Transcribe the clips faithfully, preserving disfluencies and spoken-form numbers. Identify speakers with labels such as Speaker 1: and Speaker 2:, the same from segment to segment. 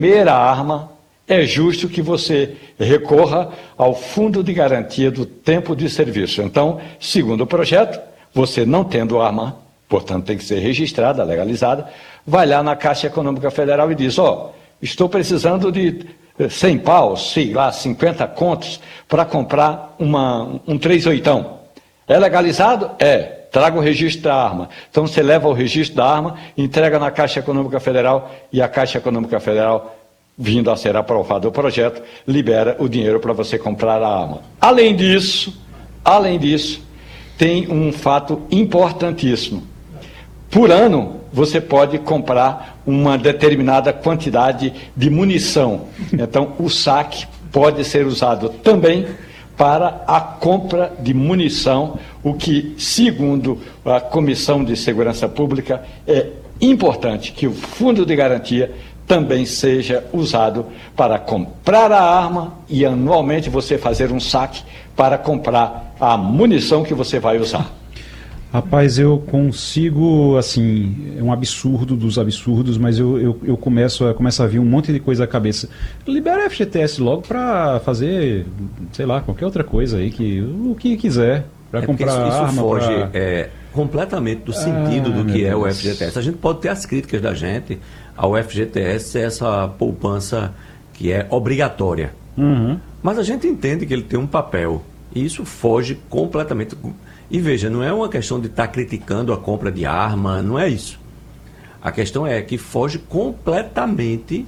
Speaker 1: primeira arma, é justo que você recorra ao Fundo de Garantia do Tempo de Serviço. Então, segundo o projeto, você não tendo arma, portanto tem que ser registrada, legalizada, vai lá na Caixa Econômica Federal e diz, ó, oh, estou precisando de cem paus, sei lá, cinquenta contos, para comprar uma, um três oitão. É legalizado? É. Traga o registro da arma. Então você leva o registro da arma, entrega na Caixa Econômica Federal e a Caixa Econômica Federal, vindo a ser aprovado o projeto, libera o dinheiro para você comprar a arma. Além disso, além disso, tem um fato importantíssimo. Por ano, você pode comprar uma determinada quantidade de munição. Então, o saque pode ser usado também para a compra de munição, o que, segundo a Comissão de Segurança Pública, é importante que o Fundo de Garantia também seja usado para comprar a arma e anualmente você fazer um saque para comprar a munição que você vai usar.
Speaker 2: Rapaz, eu consigo, assim, é um absurdo dos absurdos, mas eu, eu, eu começo, eu começo a vir um monte de coisa à cabeça. Libera a F G T S logo para fazer, sei lá, qualquer outra coisa aí, que, o que quiser, para
Speaker 3: é
Speaker 2: comprar
Speaker 3: isso, isso
Speaker 2: arma.
Speaker 3: foge
Speaker 2: pra...
Speaker 3: é, completamente do sentido ah, do que é
Speaker 2: Deus.
Speaker 3: o F G T S. A gente pode ter as críticas da gente ao F G T S, essa poupança que é obrigatória.
Speaker 2: Uhum.
Speaker 3: Mas a gente entende que ele tem um papel, e isso foge completamente... E veja, não é uma questão de estar tá criticando a compra de arma, não é isso. A questão é que foge completamente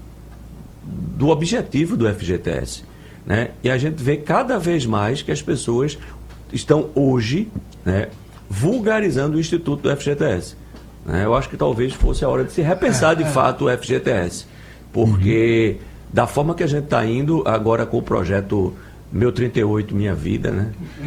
Speaker 3: do objetivo do F G T S. Né? E a gente vê cada vez mais que as pessoas estão hoje, né, vulgarizando o Instituto do F G T S. Né? Eu acho que talvez fosse a hora de se repensar de fato o F G T S. Porque uhum. da forma que a gente está indo agora com o projeto Meu trinta e oito, Minha Vida, né?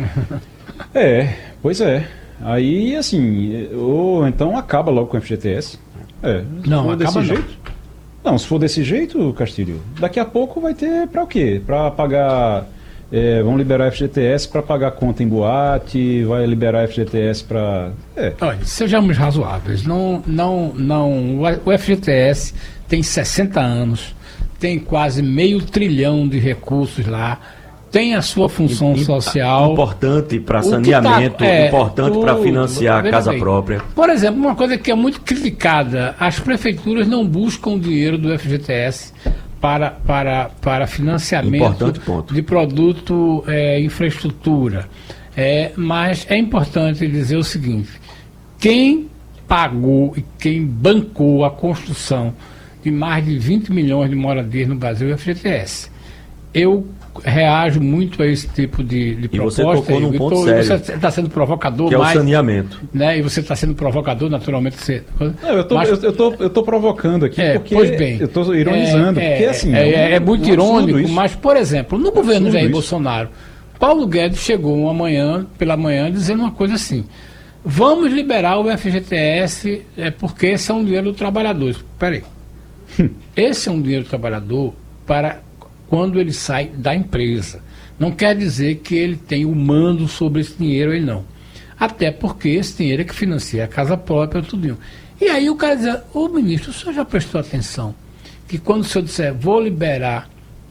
Speaker 2: É, pois é. Aí, assim, ou então acaba logo com o F G T S. É,
Speaker 4: não,
Speaker 2: for
Speaker 4: acaba
Speaker 2: desse
Speaker 4: não.
Speaker 2: jeito. Não, se for desse jeito, Castilho, daqui a pouco vai ter para o quê? Para pagar, é, vão liberar F G T S para pagar conta em boate, vai liberar F G T S para... É.
Speaker 4: Olha, sejamos razoáveis. Não, não, não, o F G T S tem sessenta anos, tem quase meio trilhão de recursos lá, tem a sua função
Speaker 3: Im,
Speaker 4: social.
Speaker 3: Importante para saneamento, tá, é, importante para financiar a casa bem, própria.
Speaker 4: Por exemplo, uma coisa que é muito criticada, as prefeituras não buscam dinheiro do F G T S para, para, para financiamento de produto, é, infraestrutura. É, mas é importante dizer o seguinte, quem pagou e quem bancou a construção de mais de vinte milhões de moradias no Brasil é o F G T S. Eu reajo muito a esse tipo de, de
Speaker 3: e
Speaker 4: proposta.
Speaker 3: Você tocou num ponto sério,
Speaker 4: você está sendo provocador,
Speaker 3: que é
Speaker 4: mais,
Speaker 3: o saneamento.
Speaker 4: Né, e você está sendo provocador, naturalmente. Você,
Speaker 2: não, eu tô, eu, eu, tô, eu tô provocando aqui,
Speaker 4: é,
Speaker 2: porque
Speaker 4: pois bem,
Speaker 2: eu estou ironizando.
Speaker 4: É,
Speaker 2: porque, assim,
Speaker 4: é, é, é muito
Speaker 2: um
Speaker 4: irônico, mas, por exemplo, no
Speaker 2: é
Speaker 4: governo Jair
Speaker 2: isso.
Speaker 4: Bolsonaro, Paulo Guedes chegou uma manhã, pela manhã, dizendo uma coisa assim: vamos liberar o F G T S é, porque esse é um dinheiro do trabalhador. Espera aí. Esse é um dinheiro do trabalhador para quando ele sai da empresa. Não quer dizer que ele tem o mando sobre esse dinheiro, ele não. Até porque esse dinheiro é que financia a casa própria, tudo. E aí o cara diz, ô ministro, o senhor já prestou atenção que quando o senhor disser, vou liberar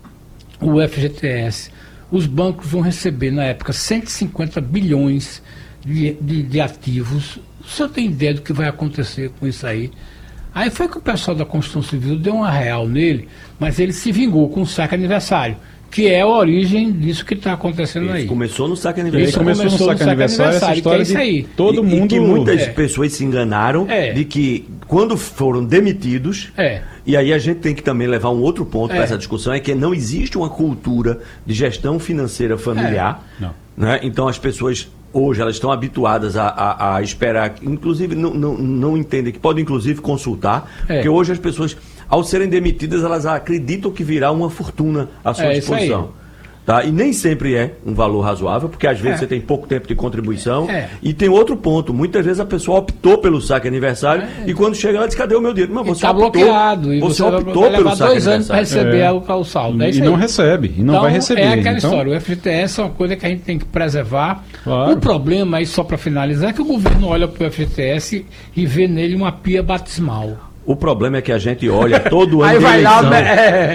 Speaker 4: o F G T S, os bancos vão receber, na época, cento e cinquenta bilhões de, de, de ativos. O senhor tem ideia do que vai acontecer com isso aí? Aí foi que o pessoal da Construção Civil deu uma real nele, mas ele se vingou com o saque aniversário, que é a origem disso que está acontecendo
Speaker 3: isso
Speaker 4: aí.
Speaker 3: Começou no saque aniversário.
Speaker 2: Isso começou, começou no saque, saque aniversário, aniversário, essa história
Speaker 4: que é isso aí.
Speaker 2: De todo
Speaker 3: e,
Speaker 2: mundo...
Speaker 3: E que muitas
Speaker 4: é.
Speaker 3: pessoas se enganaram
Speaker 4: é.
Speaker 3: de que quando foram demitidos...
Speaker 4: É.
Speaker 3: E aí a gente tem que também levar um outro ponto
Speaker 4: é.
Speaker 3: para essa discussão, é que não existe uma cultura de gestão financeira familiar.
Speaker 4: É.
Speaker 3: Não. Né? Então as pessoas... Hoje elas estão habituadas a, a, a esperar, inclusive não, não, não entendem que podem inclusive consultar, é. porque hoje as pessoas, ao serem demitidas, elas acreditam que virá uma fortuna à sua
Speaker 4: é
Speaker 3: disposição. Tá? E nem sempre é um valor razoável, porque às vezes é. você tem pouco tempo de contribuição. É. E tem outro ponto, muitas vezes a pessoa optou pelo saque aniversário é. e quando chega ela diz, cadê o meu dinheiro? Mas você
Speaker 4: está
Speaker 3: optou,
Speaker 4: bloqueado. E
Speaker 3: você,
Speaker 4: você
Speaker 3: optou
Speaker 4: vai
Speaker 3: pelo
Speaker 4: levar
Speaker 3: saque
Speaker 4: dois anos para receber
Speaker 2: é.
Speaker 4: o saldo. É
Speaker 2: e não recebe, e não
Speaker 4: então,
Speaker 2: vai receber.
Speaker 4: É aquela
Speaker 2: então...
Speaker 4: história, o F G T S é uma coisa que a gente tem que preservar.
Speaker 2: Claro.
Speaker 4: O problema aí, só para finalizar, é que o governo olha para o F G T S e vê nele uma pia batismal.
Speaker 3: O problema é que a gente olha todo ano
Speaker 4: Aí
Speaker 3: de
Speaker 4: vai lá,
Speaker 3: eleição.
Speaker 4: é,